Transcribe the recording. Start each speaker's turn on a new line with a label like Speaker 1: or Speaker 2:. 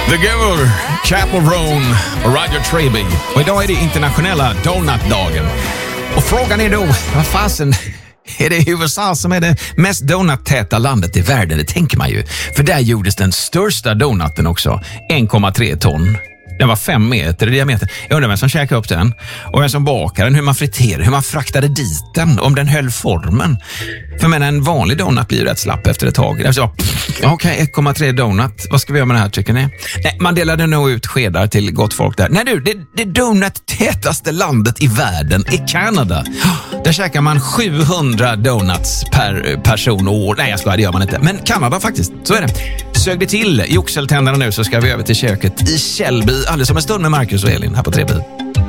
Speaker 1: The Giver, Chapel Roan och Roger Treby. Och idag är det internationella donutdagen. Och frågan är då, vad fasen, är det USA som är det mest donuttäta landet i världen? Det tänker man ju. För där gjordes den största donuten också, 1,3 ton. Den var 5 meter i diameter. Jag undrar vem som käkade upp den. Och vem som bakade den, hur man friterade, hur man fraktade dit den, om den höll formen. För men en vanlig donut blir ju rätt slapp efter ett tag. Okej, 1,3 donut. Vad ska vi göra med det här, tycker ni? Nej, man delade nog ut skedar till gott folk där. Nej du, det donut-tätaste landet i världen är Kanada. Där käkar man 700 donuts per person och år. Nej, jag skojar, det gör man inte. Men Kanada faktiskt, så är det. Sög det till joxeltänderna nu så ska vi över till köket i Källby. Alldeles som en stund med Marcus och Elin här på 3B.